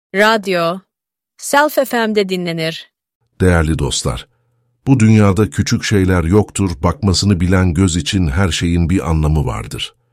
Radyo, Self FM'de dinlenir. Değerli dostlar, bu dünyada küçük şeyler yoktur, bakmasını bilen göz için her şeyin bir anlamı vardır.